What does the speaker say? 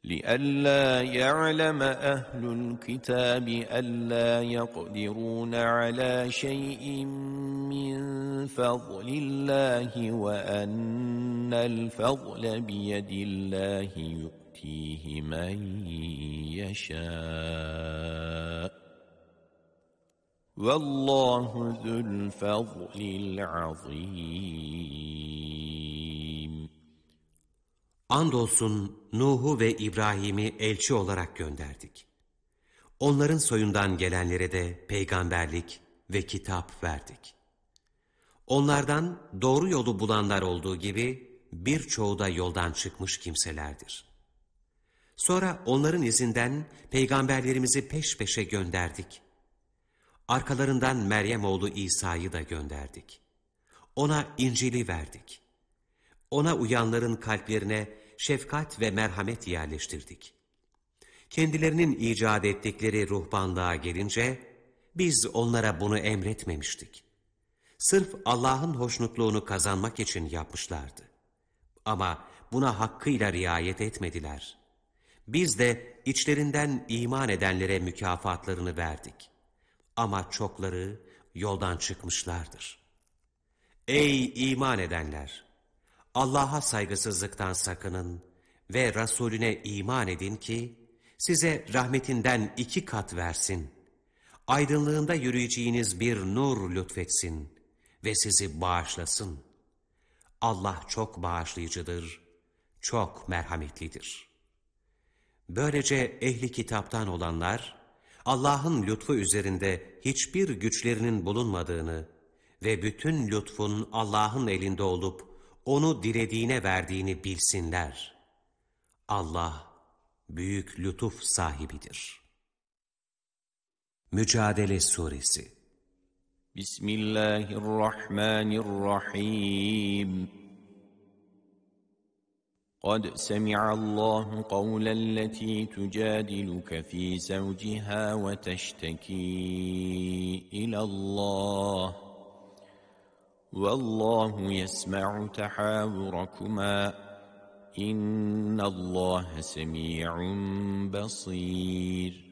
لئلا يعلم أهل الكتاب ألا يقدرون على شيء من فضل الله وأن الفضل بيد الله يؤتيه من يشاء والله ذو الفضل العظيم. Andolsun Nuh'u ve İbrahim'i elçi olarak gönderdik. Onların soyundan gelenlere de peygamberlik ve kitap verdik. Onlardan doğru yolu bulanlar olduğu gibi birçoğu da yoldan çıkmış kimselerdir. Sonra onların izinden peygamberlerimizi peş peşe gönderdik. Arkalarından Meryem oğlu İsa'yı da gönderdik. Ona İncil'i verdik. Ona uyanların kalplerine şefkat ve merhamet yerleştirdik. Kendilerinin icat ettikleri ruhbanlığa gelince, biz onlara bunu emretmemiştik. Sırf Allah'ın hoşnutluğunu kazanmak için yapmışlardı. Ama buna hakkıyla riayet etmediler. Biz de içlerinden iman edenlere mükafatlarını verdik. Ama çokları yoldan çıkmışlardır. Ey iman edenler! Allah'a saygısızlıktan sakının ve Resulüne iman edin ki, size rahmetinden 2 kat versin. Aydınlığında yürüyeceğiniz bir nur lütfetsin ve sizi bağışlasın. Allah çok bağışlayıcıdır, çok merhametlidir. Böylece ehli kitaptan olanlar, Allah'ın lütfu üzerinde hiçbir güçlerinin bulunmadığını ve bütün lütfun Allah'ın elinde olup, onu dilediğine verdiğini bilsinler. Allah büyük lütuf sahibidir. Mücadele Suresi. Bismillahirrahmanirrahim. قد سمع الله قول التي تجادلك في زوجها وتشتكي إلى الله والله يسمع تحاوركما إن الله سميع بصير.